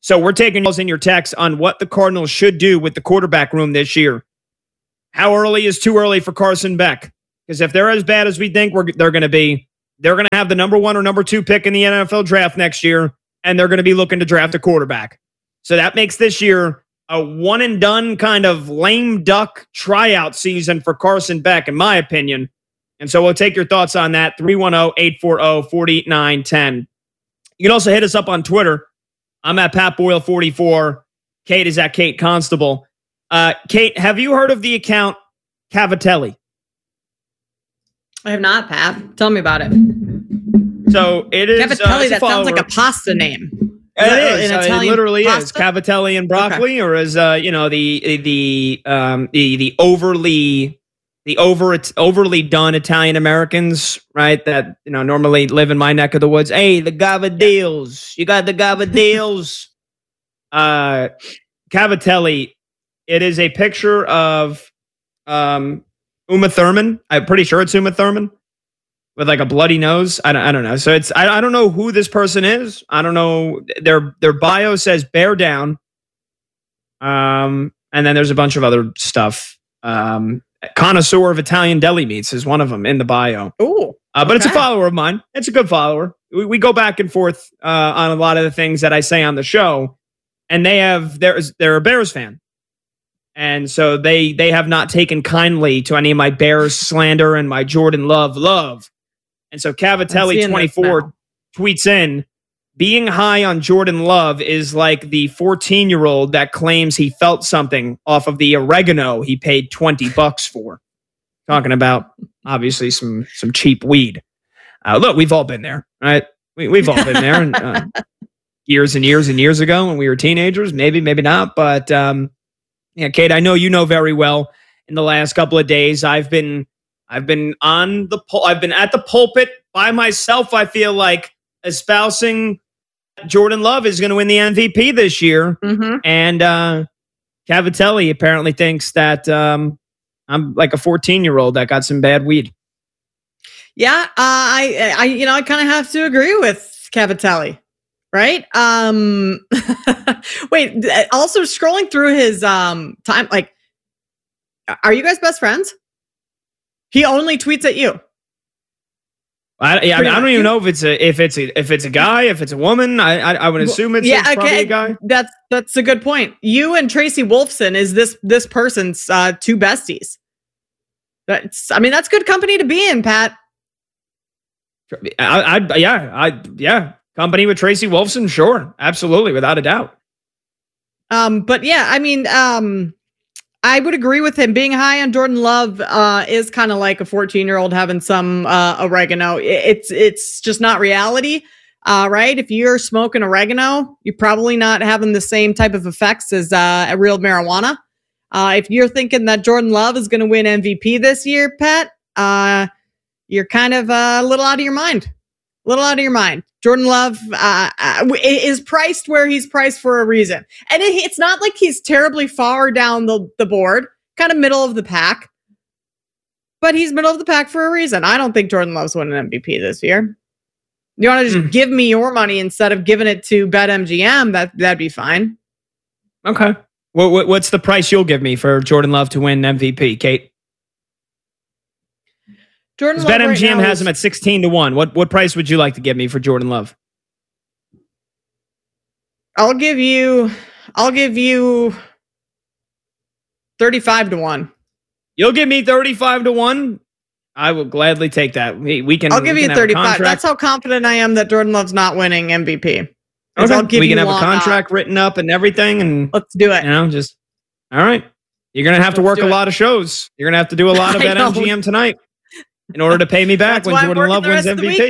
So we're taking calls in your texts on what the Cardinals should do with the quarterback room this year. How early is too early for Carson Beck? Because if they're as bad as we think they're going to be, they're going to have the number 1 or number 2 pick in the NFL draft next year, and they're going to be looking to draft a quarterback. So that makes this year a one and done kind of lame duck tryout season for Carson Beck, in my opinion. And so we'll take your thoughts on that. 310-840-4910. You can also hit us up on Twitter. I'm at Pat Boyle 44. Kate is at Kate Constable. Kate, have you heard of the account Cavatelli? I have not, Pat. Tell me about it. So it is Cavatelli. That sounds like a pasta name. It is. It literally pasta? Is Cavatelli and broccoli, okay. Or as the overly done Italian Americans, right? That normally live in my neck of the woods. Hey, the gavadils. You got the gavadils. Cavatelli. It is a picture of Uma Thurman. I'm pretty sure it's Uma Thurman with like a bloody nose. I don't know. So it's I don't know who this person is. I don't know. Their bio says bear down. And then there's a bunch of other stuff. Connoisseur of Italian deli meats is one of them in the bio. Ooh. But it's a follower of mine. It's a good follower. We go back and forth on a lot of the things that I say on the show. And they're a Bears fan. And so they have not taken kindly to any of my Bears slander and my Jordan Love. And so Cavatelli 24 tweets in, being high on Jordan Love is like the 14-year-old that claims he felt something off of the oregano he paid $20 for. Talking about obviously some cheap weed. Look, we've all been there, right? We've all been there, and years and years and years ago when we were teenagers. Maybe not, but yeah, Kate, I know you know very well. In the last couple of days, I've been at the pulpit by myself. I feel like espousing Jordan Love is going to win the MVP this year, and Cavatelli apparently thinks that I'm like a 14-year-old that got some bad weed. Yeah, I kind of have to agree with Cavatelli. Right. Wait, also scrolling through his time, like, are you guys best friends? He only tweets at you. I don't even know if it's a guy, if it's a woman. I would assume it's probably a guy. That's a good point. You and Tracy Wolfson is this person's two besties. That's good company to be in, Pat. Yeah. Company with Tracy Wolfson, sure. Absolutely, without a doubt. But yeah, I would agree with him. Being high on Jordan Love is kind of like a 14-year-old having some oregano. It's just not reality, right? If you're smoking oregano, you're probably not having the same type of effects as a real marijuana. If you're thinking that Jordan Love is going to win MVP this year, Pat, you're kind of a little out of your mind. Jordan Love is priced where he's priced for a reason. And it's not like he's terribly far down the board, kind of middle of the pack. But he's middle of the pack for a reason. I don't think Jordan Love's winning MVP this year. You want to just give me your money instead of giving it to BetMGM, that'd be fine. Okay. What's the price you'll give me for Jordan Love to win MVP, Kate? Jordan Love BetMGM has him at 16-1. What price would you like to give me for Jordan Love? I'll give you 35-1. You'll give me 35-1? I will gladly take that. I'll give you 35. That's how confident I am that Jordan Love's not winning MVP. Okay. We can have a contract written up and everything, and let's do it. Just all right. You're gonna have to work a lot of shows. You're gonna have to do a lot of BetMGM tonight in order to pay me back when Jordan Love wins MVP.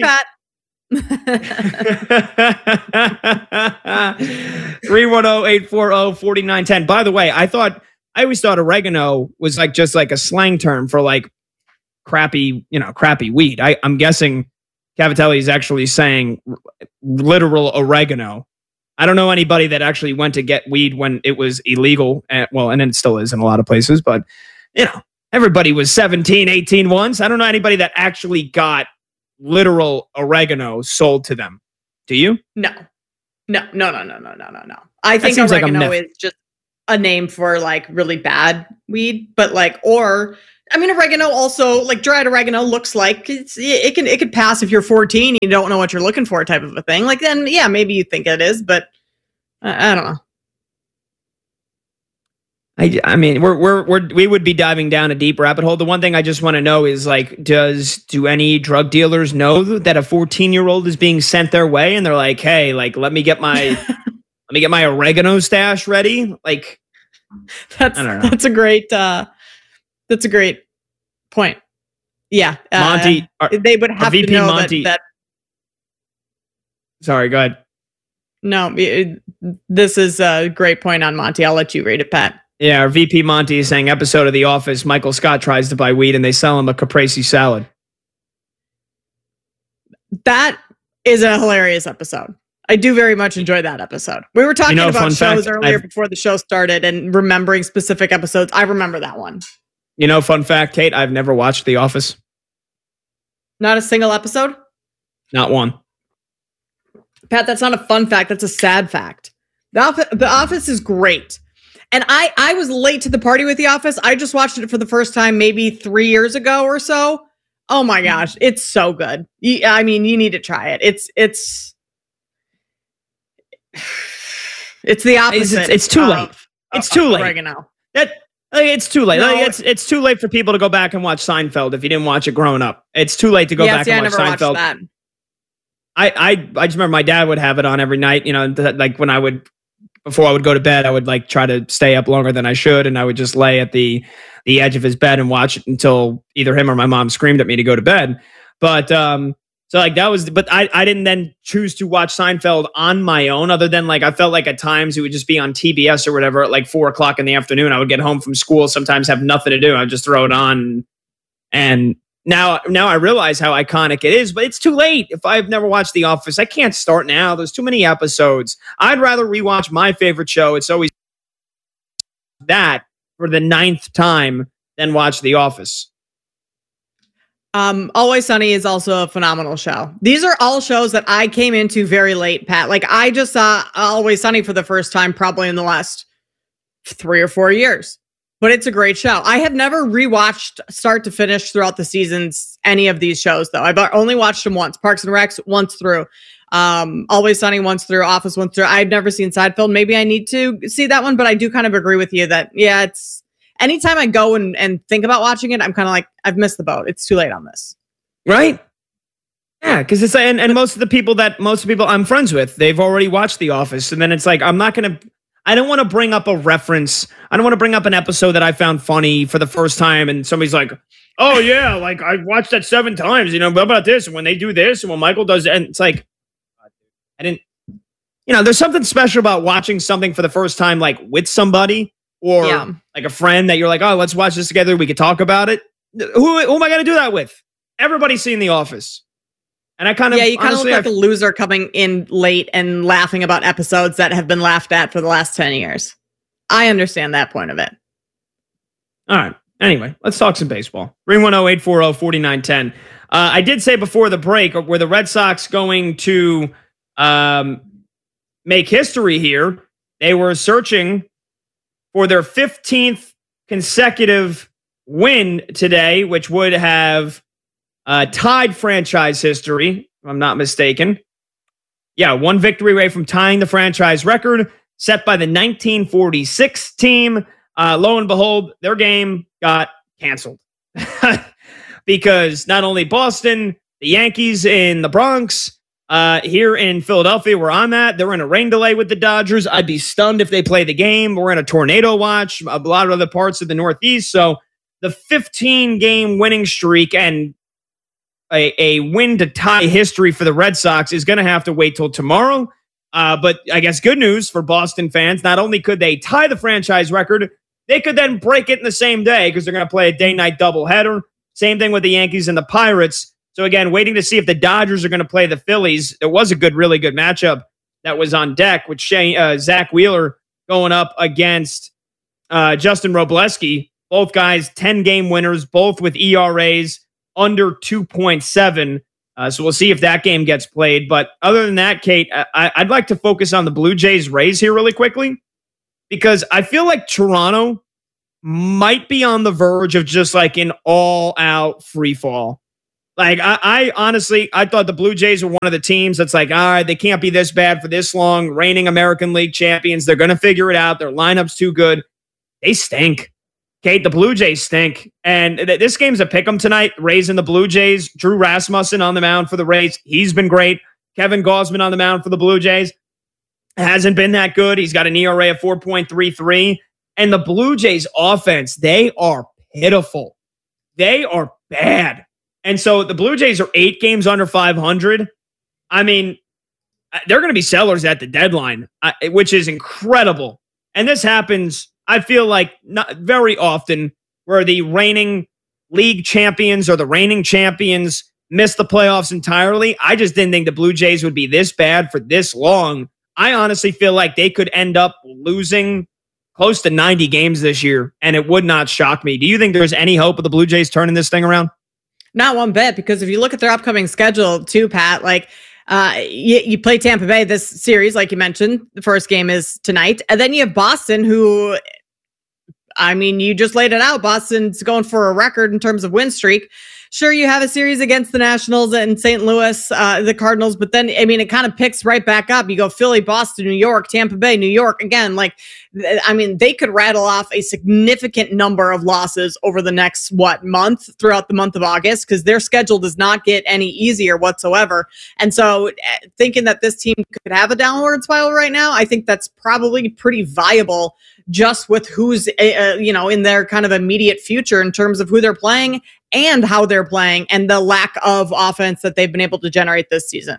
310-840-4910. By the way, I always thought oregano was just like a slang term for like crappy weed. I'm guessing Cavatelli is actually saying literal oregano. I don't know anybody that actually went to get weed when it was illegal. And it still is in a lot of places, but everybody was 17, 18 once. I don't know anybody that actually got literal oregano sold to them. Do you? No. I think seems like a oregano myth. is just a name for like really bad weed, but like, or I mean, oregano also, like dried oregano looks like it could pass if you're 14, you don't know what you're looking for type of a thing. Like then, yeah, maybe you think it is, but I don't know. I mean, we would be diving down a deep rabbit hole. The one thing I just want to know is like, do any drug dealers know that a 14-year-old is being sent their way, and they're like, hey, like let me get my oregano stash ready? Like, that's a great point. Yeah, Monty, they would have to know Monty, that. Sorry, go ahead. No, this is a great point on Monty. I'll let you read it, Pat. Yeah, our VP Monty is saying episode of The Office, Michael Scott tries to buy weed and they sell him a caprese salad. That is a hilarious episode. I do very much enjoy that episode. We were talking about shows earlier before the show started and remembering specific episodes. I remember that one. Fun fact, Kate, I've never watched The Office. Not a single episode? Not one. Pat, that's not a fun fact. That's a sad fact. The Office is great. And I was late to the party with The Office. I just watched it for the first time maybe 3 years ago or so. Oh my gosh, it's so good. I mean, you need to try it. It's the opposite. It's too late. It's too late. Oregano. It's too late. No. It's too late for people to go back and watch Seinfeld if you didn't watch it growing up. It's too late to go back and watch Seinfeld. That. I just remember my dad would have it on every night. Like before I would go to bed, I would like try to stay up longer than I should, and I would just lay at the edge of his bed and watch it until either him or my mom screamed at me to go to bed. But so like that was, but I didn't then choose to watch Seinfeld on my own, other than like I felt like at times it would just be on TBS or whatever at like 4:00 in the afternoon. I would get home from school, sometimes have nothing to do. I'd just throw it on, and now I realize how iconic it is, but it's too late. If I've never watched The Office, I can't start now. There's too many episodes. I'd rather rewatch my favorite show. It's always that for the 9th time than watch The Office. Always Sunny is also a phenomenal show. These are all shows that I came into very late, Pat. Like I just saw Always Sunny for the first time probably in the last 3 or 4 years. But it's a great show. I have never rewatched start to finish throughout the seasons any of these shows, though. I've only watched them once. Parks and Recs once through. Always Sunny once through. Office once through. I've never seen Seinfeld. Maybe I need to see that one, but I do kind of agree with you that, yeah, it's anytime I go and think about watching it, I'm kind of like, I've missed the boat. It's too late on this. Right? Yeah, because it's and most of the people I'm friends with, they've already watched The Office, and then it's like I don't want to bring up a reference. I don't want to bring up an episode that I found funny for the first time, and somebody's like, "Oh yeah, like I watched that 7 times." What about this? And when they do this, and when Michael does it, and it's like, I didn't. There's something special about watching something for the first time, like with somebody or like a friend that you're like, "Oh, let's watch this together. We could talk about it." Who am I going to do that with? Everybody's seen The Office. And I kind of you kind of look like a loser coming in late and laughing about episodes that have been laughed at for the last 10 years. I understand that point of it. All right. Anyway, let's talk some baseball. 310-840-4910. I did say before the break, were the Red Sox going to make history here? They were searching for their 15th consecutive win today, which would have tied franchise history, if I'm not mistaken. Yeah, one victory away from tying the franchise record set by the 1946 team. Lo and behold, their game got canceled because not only Boston, the Yankees in the Bronx, here in Philadelphia where I'm at, they're in a rain delay with the Dodgers. I'd be stunned if they play the game. We're in a tornado watch, a lot of other parts of the Northeast. So the 15-game winning streak and a win to tie history for the Red Sox is going to have to wait till tomorrow. But I guess good news for Boston fans. Not only could they tie the franchise record, they could then break it in the same day because they're going to play a day-night doubleheader. Same thing with the Yankees and the Pirates. So again, waiting to see if the Dodgers are going to play the Phillies. It was a really good matchup that was on deck with Zach Wheeler going up against Justin Robleski. Both guys, 10-game winners, both with ERAs under 2.7. So we'll see if that game gets played. But other than that, Kate, I'd like to focus on the Blue Jays Rays here really quickly, because I feel like Toronto might be on the verge of just like an all-out free fall. Like, I honestly, I thought the Blue Jays were one of the teams that's like, all right, they can't be this bad for this long. Reigning American League champions. They're going to figure it out. Their lineup's too good. They stink. Kate, the Blue Jays stink. And this game's a pick'em tonight. Rays and the Blue Jays. Drew Rasmussen on the mound for the Rays. He's been great. Kevin Gausman on the mound for the Blue Jays. Hasn't been that good. He's got an ERA of 4.33. And the Blue Jays offense, they are pitiful. They are bad. And so the Blue Jays are 8 games under 500. I mean, they're going to be sellers at the deadline, which is incredible. And this happens, I feel like, not very often, where the reigning league champions or the reigning champions miss the playoffs entirely. I just didn't think the Blue Jays would be this bad for this long. I honestly feel like they could end up losing close to 90 games this year, and it would not shock me. Do you think there's any hope of the Blue Jays turning this thing around? Not one bit, because if you look at their upcoming schedule too, Pat, like you play Tampa Bay this series, like you mentioned, the first game is tonight. And then you have Boston, who, I mean, you just laid it out. Boston's going for a record in terms of win streak. Sure, you have a series against the Nationals and St. Louis, the Cardinals, but then, I mean, it kind of picks right back up. You go Philly, Boston, New York, Tampa Bay, New York. Again, like, I mean, they could rattle off a significant number of losses over the next, month, throughout the month of August, because their schedule does not get any easier whatsoever. And so thinking that this team could have a downward spiral right now, I think that's probably pretty viable, just with who's, in their kind of immediate future in terms of who they're playing and how they're playing and the lack of offense that they've been able to generate this season.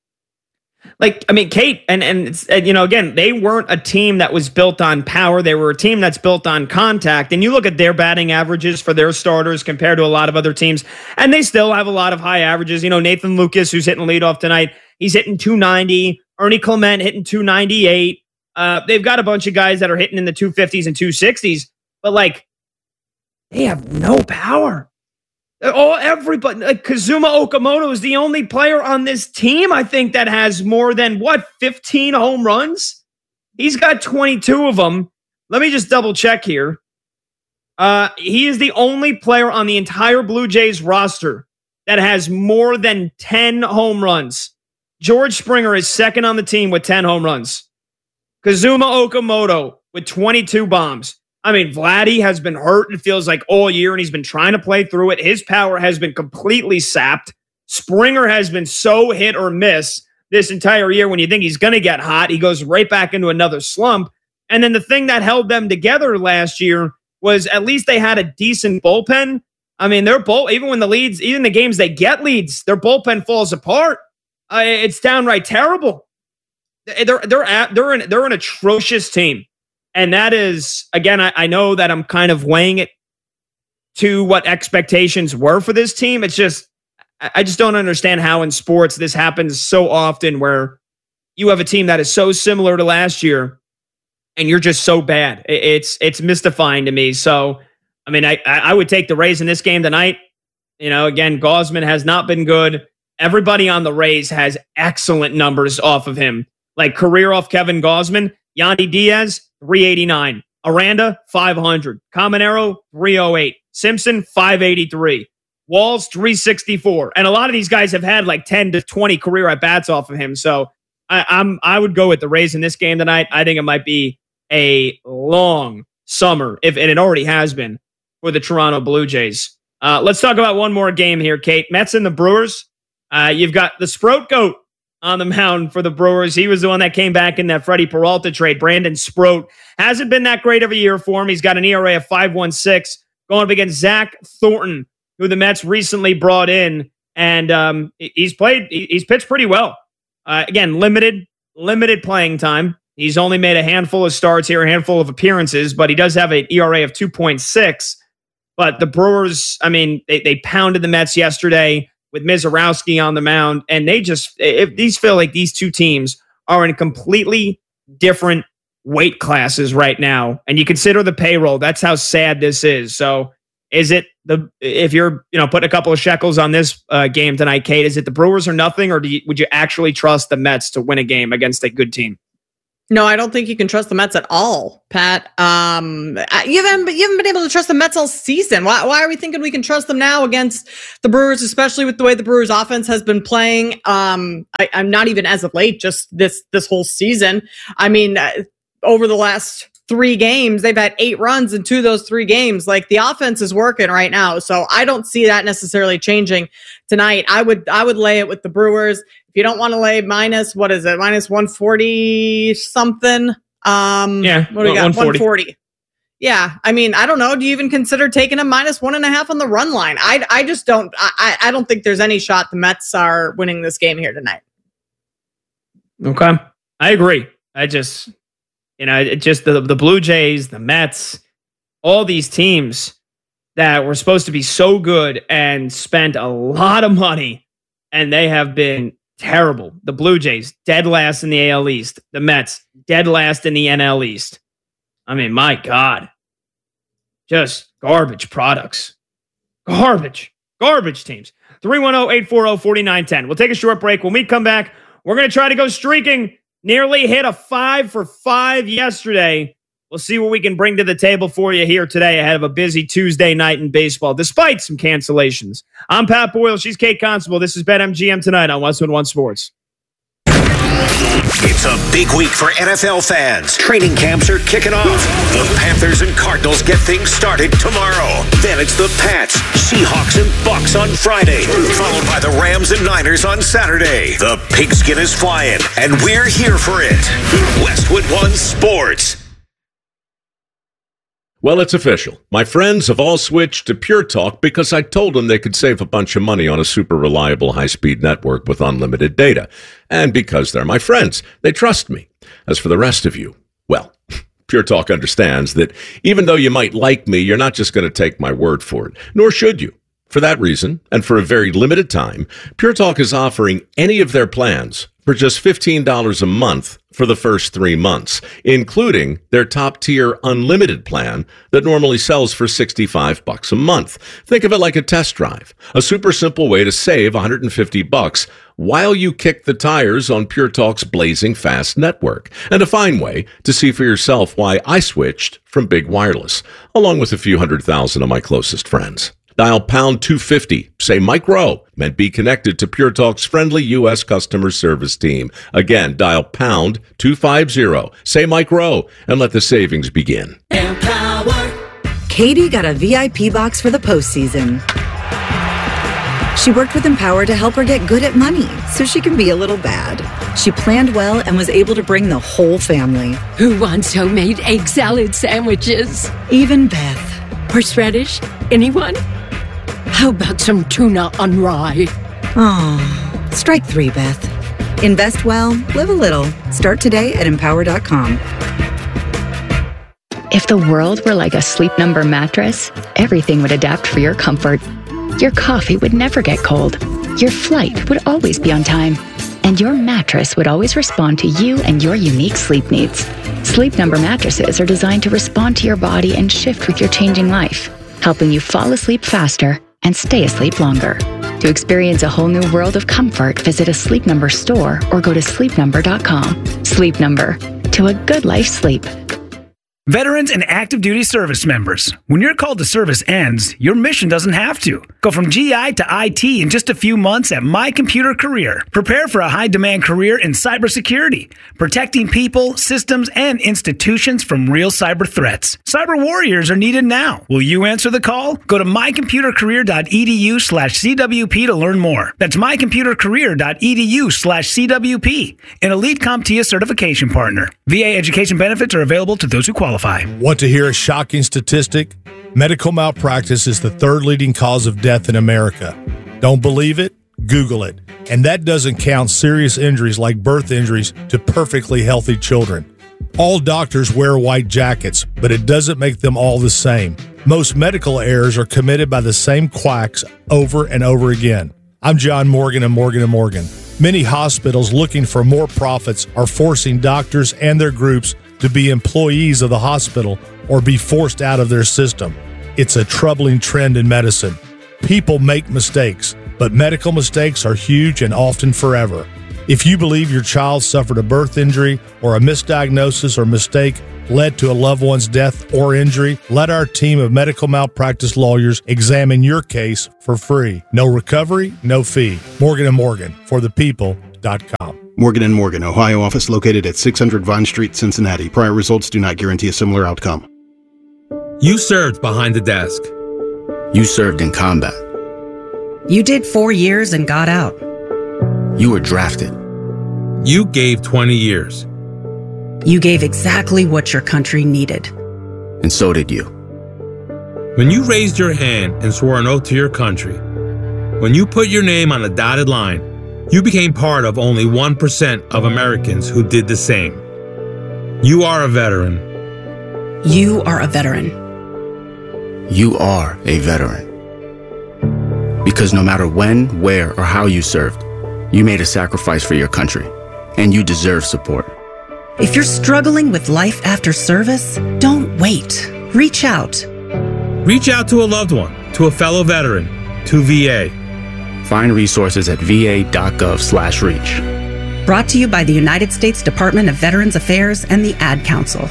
Like, I mean, Kate, and again, they weren't a team that was built on power. They were a team that's built on contact. And you look at their batting averages for their starters compared to a lot of other teams, and they still have a lot of high averages. Nathan Lucas, who's hitting leadoff tonight, he's hitting 290. Ernie Clement hitting 298. They've got a bunch of guys that are hitting in the 250s and 260s, but like, they have no power. Everybody, like Kazuma Okamoto is the only player on this team, I think, that has more than 15 home runs. He's got 22 of them. Let me just double check here. He is the only player on the entire Blue Jays roster that has more than 10 home runs. George Springer is second on the team with 10 home runs. Kazuma Okamoto with 22 bombs. I mean, Vladdy has been hurt, it feels like, all year, and he's been trying to play through it. His power has been completely sapped. Springer has been so hit or miss this entire year. When you think he's going to get hot, he goes right back into another slump. And then the thing that held them together last year was at least they had a decent bullpen. I mean, their even when the leads, even the games they get leads, their bullpen falls apart. It's downright terrible. They're an atrocious team. And that is, again, I know that I'm kind of weighing it to what expectations were for this team. It's just, I just don't understand how in sports this happens so often, where you have a team that is so similar to last year and you're just so bad. It's mystifying to me. So, I mean, I would take the Rays in this game tonight. Again, Gausman has not been good. Everybody on the Rays has excellent numbers off of him. Like career off Kevin Gausman, Yandy Diaz, 389. Aranda, 500. Caminero, 308. Simpson, 583. Walls, 364. And a lot of these guys have had like 10 to 20 career at-bats off of him. So I would go with the Rays in this game tonight. I think it might be a long summer, and it already has been, for the Toronto Blue Jays. Let's talk about one more game here, Kate. Mets and the Brewers. You've got the Sproat Goat on the mound for the Brewers. He was the one that came back in that Freddie Peralta trade. Brandon Sproat hasn't been that great of a year for him. He's got an ERA of 5.16, going up against Zach Thornton, who the Mets recently brought in, and he's pitched pretty well. Again, limited playing time. He's only made a handful of starts here, a handful of appearances, but he does have an ERA of 2.6. But the Brewers, I mean, they pounded the Mets yesterday with Mizorowski on the mound, and these feel like these two teams are in completely different weight classes right now. And you consider the payroll, that's how sad this is. So Is it if you're putting a couple of shekels on this game tonight, Kate? Is it the Brewers or nothing, or would you actually trust the Mets to win a game against a good team? No, I don't think you can trust the Mets at all, Pat. You haven't been able to trust the Mets all season. Why are we thinking we can trust them now against the Brewers, especially with the way the Brewers offense has been playing? I'm not even as of late, just this whole season. I mean, over the last 3 games, they've had 8 runs in 2 of those 3 games. Like, the offense is working right now. So I don't see that necessarily changing tonight. I would lay it with the Brewers. If you don't want to lay minus, what is it? Minus 140 something. Yeah. What do we got? 140. Yeah. I mean, I don't know. Do you even consider taking a minus 1.5 on the run line? I just don't. I don't think there's any shot the Mets are winning this game here tonight. Okay. I agree. Just the Blue Jays, the Mets, all these teams that were supposed to be so good and spent a lot of money, and they have been terrible. The Blue Jays, dead last in the AL East. The Mets, dead last in the NL East. I mean, my God. Just garbage products. Garbage teams. 310-840-4910. We'll take a short break. When we come back, we're going to try to go streaking. Nearly hit a 5 for 5 yesterday. We'll see what we can bring to the table for you here today ahead of a busy Tuesday night in baseball, despite some cancellations. I'm Pat Boyle. She's Kate Constable. This is BetMGM tonight on Westwood One Sports. It's a big week for NFL fans. Training camps are kicking off. The Panthers and Cardinals get things started tomorrow. Then it's the Pats, Seahawks, and Bucks on Friday, followed by the Rams and Niners on Saturday. The pigskin is flying, and we're here for it. Westwood One Sports. Well, it's official. My friends have all switched to Pure Talk because I told them they could save a bunch of money on a super reliable high-speed network with unlimited data. And because they're my friends, they trust me. As for the rest of you, well, Pure Talk understands that even though you might like me, you're not just going to take my word for it, nor should you. For that reason, and for a very limited time, Pure Talk is offering any of their plans for just $15 a month for the first 3 months, including their top-tier unlimited plan that normally sells for $65 a month. Think of it like a test drive, a super simple way to save $150 while you kick the tires on Pure Talk's blazing fast network, and a fine way to see for yourself why I switched from Big Wireless, along with a few 100,000 of my closest friends. Dial pound 250, say Mike Rowe, and be connected to Pure Talk's friendly U.S. customer service team. Again, dial pound 250, say Mike Rowe, and let the savings begin. Empower. Katie got a VIP box for the postseason. She worked with Empower to help her get good at money so she can be a little bad. She planned well and was able to bring the whole family. Who wants homemade egg salad sandwiches? Even Beth. Horseradish? Anyone? How about some tuna on rye? Oh, strike 3, Beth. Invest well, live a little. Start today at Empower.com. If the world were like a Sleep Number mattress, everything would adapt for your comfort. Your coffee would never get cold. Your flight would always be on time. And your mattress would always respond to you and your unique sleep needs. Sleep Number mattresses are designed to respond to your body and shift with your changing life, helping you fall asleep faster and stay asleep longer. To experience a whole new world of comfort, visit a Sleep Number store or go to sleepnumber.com. Sleep Number, to a good life sleep. Veterans and active duty service members, when your call to service ends, your mission doesn't have to. Go from GI to IT in just a few months at My Computer Career. Prepare for a high-demand career in cybersecurity, protecting people, systems, and institutions from real cyber threats. Cyber warriors are needed now. Will you answer the call? Go to mycomputercareer.edu/CWP to learn more. That's mycomputercareer.edu/CWP, an elite CompTIA certification partner. VA education benefits are available to those who qualify. Want to hear a shocking statistic? Medical malpractice is the 3rd leading cause of death in America. Don't believe it? Google it. And that doesn't count serious injuries like birth injuries to perfectly healthy children. All doctors wear white jackets, but it doesn't make them all the same. Most medical errors are committed by the same quacks over and over again. I'm John Morgan of Morgan & Morgan. Many hospitals looking for more profits are forcing doctors and their groups to be employees of the hospital or be forced out of their system. It's a troubling trend in medicine. People make mistakes, but medical mistakes are huge and often forever. If you believe your child suffered a birth injury or a misdiagnosis or mistake led to a loved one's death or injury, let our team of medical malpractice lawyers examine your case for free. No recovery, no fee. Morgan & Morgan, forthepeople.com. Morgan & Morgan, Ohio office located at 600 Vine Street, Cincinnati. Prior results do not guarantee a similar outcome. You served behind the desk. You served in combat. You did 4 years and got out. You were drafted. You gave 20 years. You gave exactly what your country needed. And so did you. When you raised your hand and swore an oath to your country, when you put your name on a dotted line, you became part of only 1% of Americans who did the same. You are a veteran. You are a veteran. You are a veteran. Because no matter when, where, or how you served, you made a sacrifice for your country, and you deserve support. If you're struggling with life after service, don't wait. Reach out. Reach out to a loved one, to a fellow veteran, to VA. Find resources at va.gov/reach. Brought to you by the United States Department of Veterans Affairs and the Ad Council.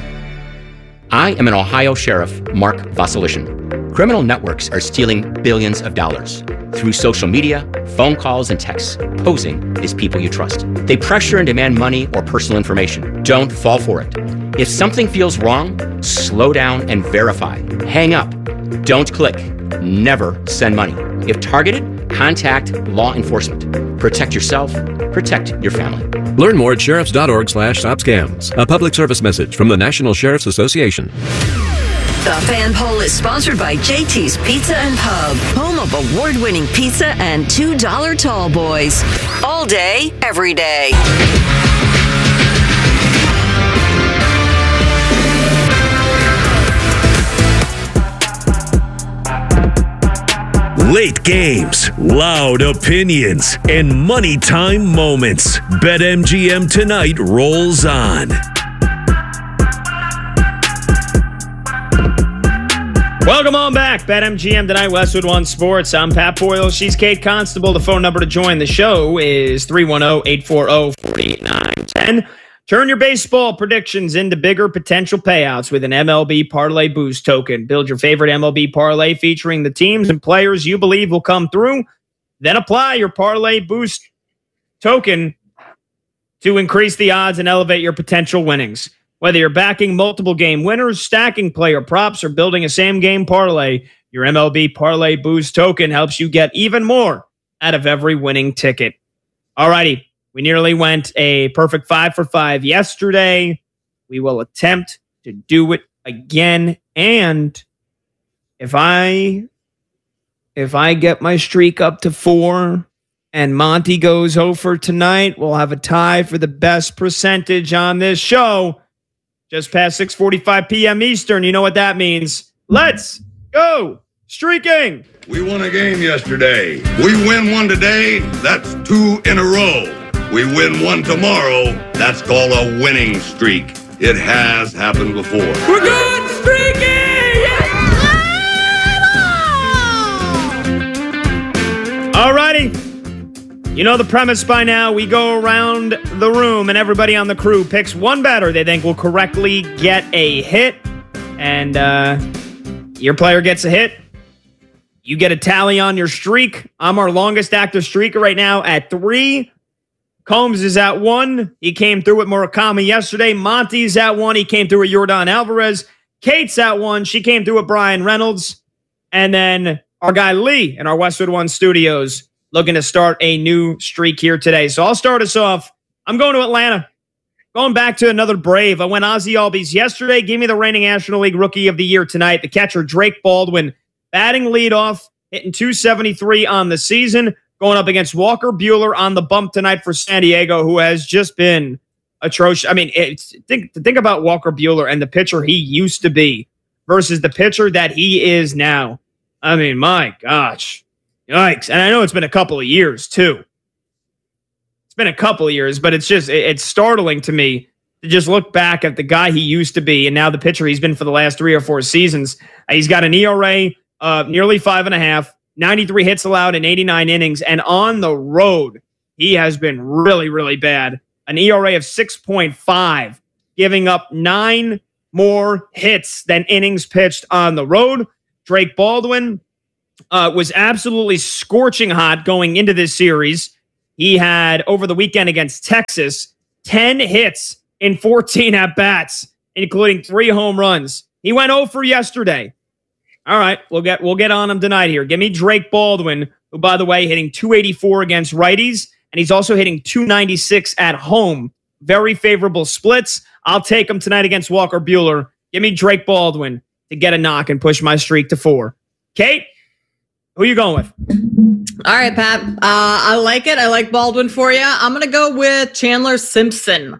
I am an Ohio Sheriff, Mark Vasilishin. Criminal networks are stealing billions of dollars through social media, phone calls, and texts, posing as people you trust. They pressure and demand money or personal information. Don't fall for it. If something feels wrong, slow down and verify. Hang up. Don't click. Never send money. If targeted, contact law enforcement. Protect yourself. Protect your family. Learn more at sheriffs.org/stopscams. A public service message from the National Sheriff's Association. The Fan Poll is sponsored by JT's Pizza and Pub, home of award-winning pizza and $2 tall boys. All day, every day. Late games, loud opinions, and money time moments. BetMGM tonight rolls on. Welcome on back. BetMGM tonight, Westwood One Sports. I'm Pat Boyle. She's Kate Constable. The phone number to join the show is 310-840-4810. Turn your baseball predictions into bigger potential payouts with an MLB Parlay Boost token. Build your favorite MLB parlay featuring the teams and players you believe will come through. Then apply your Parlay Boost token to increase the odds and elevate your potential winnings. Whether you're backing multiple game winners, stacking player props, or building a same-game parlay, your MLB Parlay Boost token helps you get even more out of every winning ticket. Alrighty, we nearly went a perfect 5 for 5 yesterday. We will attempt to do it again. And if I get my streak up to 4 and Monty goes 0 for tonight, we'll have a tie for the best percentage on this show. Just past 6:45 p.m. Eastern. You know what that means. Let's go streaking. We won a game yesterday. We win one today. That's 2 in a row. We win one tomorrow. That's called a winning streak. It has happened before. We're good streaking! Alrighty. You know the premise by now. We go around the room and everybody on the crew picks one batter they think will correctly get a hit. And your player gets a hit. You get a tally on your streak. I'm our longest active streaker right now at 3. Combs is at 1. He came through with Murakami yesterday. Monty's at 1. He came through with Yordan Alvarez. Kate's at 1. She came through with Brian Reynolds. And then our guy Lee in our Westwood One studios looking to start a new streak here today. So I'll start us off. I'm going to Atlanta. Going back to another Brave. I went Ozzie Albies yesterday. Give me the reigning National League Rookie of the Year tonight. The catcher, Drake Baldwin, batting leadoff, hitting .273 on the season. Going up against Walker Buehler on the bump tonight for San Diego, who has just been atrocious. I mean, think about Walker Buehler and the pitcher he used to be versus the pitcher that he is now. I mean, my gosh. Yikes. And I know it's been a couple of years, too. It's been a couple of years, but it's startling to me to just look back at the guy he used to be and now the pitcher he's been for the last 3 or 4 seasons. He's got an ERA of nearly 5.5, 93 hits allowed in 89 innings, and on the road, he has been really, really bad. An ERA of 6.5, giving up 9 more hits than innings pitched on the road. Drake Baldwin was absolutely scorching hot going into this series. He had, over the weekend against Texas, 10 hits in 14 at-bats, including 3 home runs. He went 0 for yesterday. All right, we'll get on him tonight here. Give me Drake Baldwin, who, by the way, hitting .284 against righties, and he's also hitting .296 at home. Very favorable splits. I'll take him tonight against Walker Buehler. Give me Drake Baldwin to get a knock and push my streak to 4. Kate, who are you going with? All right, Pat. I like it. I like Baldwin for you. I'm going to go with Chandler Simpson.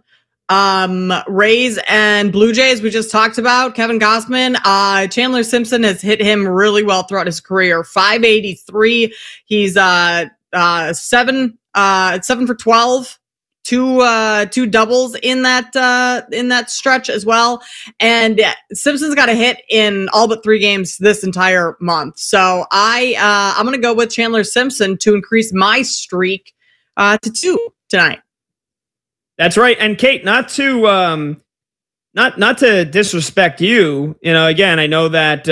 Rays and Blue Jays, we just talked about. Kevin Gausman. Chandler Simpson has hit him really well throughout his career. .583. He's 7 for 12. Two doubles in that stretch as well. And Simpson's got a hit in all but 3 games this entire month. So I'm going to go with Chandler Simpson to increase my streak to 2 tonight. That's right. And Kate, not to disrespect you, again, I know that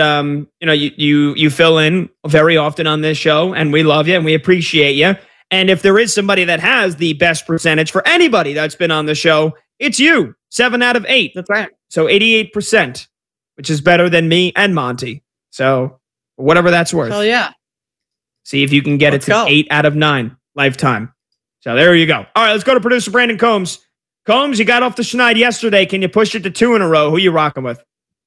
you fill in very often on this show, and we love you and we appreciate you. And if there is somebody that has the best percentage for anybody that's been on the show, it's you. 7 out of 8. That's right. So 88%, which is better than me and Monty. So whatever that's worth. Hell yeah. See if you can get it to 8 out of 9 lifetime. So there you go. All right, let's go to producer Brandon Combs. Combs, you got off the schneid yesterday. Can you push it to 2 in a row? Who you rocking with?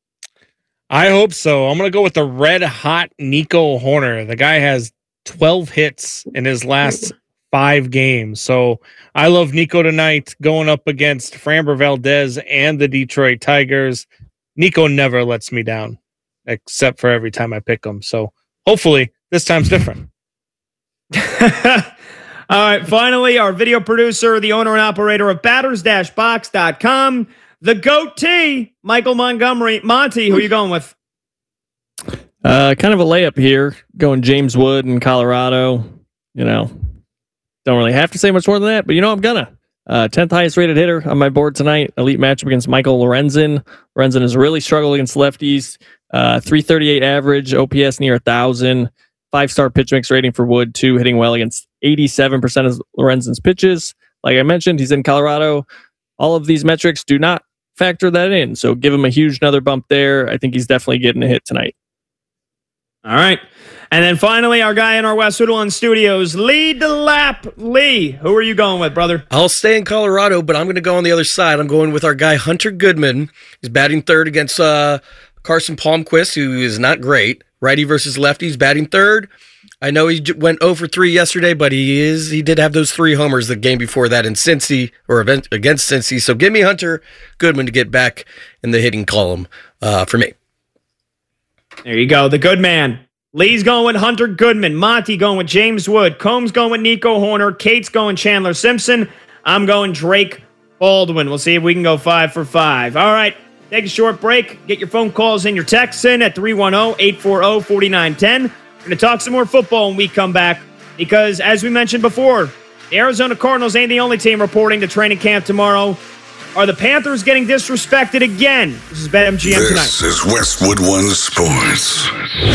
I hope so. I'm going to go with the red-hot Nico Hoerner. The guy has 12 hits in his last 5 games. So I love Nico tonight going up against Framber Valdez and the Detroit Tigers. Nico never lets me down, except for every time I pick him. So hopefully this time's different. All right, finally, our video producer, the owner and operator of batters-box.com, the GOAT, Michael Montgomery. Monty, who are you going with? Kind of a layup here, going James Wood in Colorado. Don't really have to say much more than that, but I'm gonna. 10th highest rated hitter on my board tonight. Elite matchup against Michael Lorenzen. Lorenzen has really struggled against lefties. 338 average, OPS near 1,000. 5-star pitch mix rating for Wood, too, hitting well against 87% of Lorenzen's pitches. Like I mentioned, he's in Colorado. All of these metrics do not factor that in, so give him a huge another bump there. I think he's definitely getting a hit tonight. All right. And then finally, our guy in our Westwood One studios, Lee DeLapp. Lee, who are you going with, brother? I'll stay in Colorado, but I'm going to go on the other side. I'm going with our guy, Hunter Goodman. He's batting third against Carson Palmquist, who is not great. Righty versus lefty. He's batting third. I know he went 0 for 3 yesterday, but he did have those 3 homers the game before that in Cincy, or against Cincy. So give me Hunter Goodman to get back in the hitting column for me. There you go. The good man. Lee's going with Hunter Goodman. Monty going with James Wood. Combs going with Nico Hoerner. Kate's going Chandler Simpson. I'm going Drake Baldwin. We'll see if we can go 5 for 5. All right. Take a short break. Get your phone calls and your texts in at 310-840-4910. We're going to talk some more football when we come back because, as we mentioned before, the Arizona Cardinals ain't the only team reporting to training camp tomorrow. Are the Panthers getting disrespected again? This is BetMGM tonight. This is Westwood One Sports.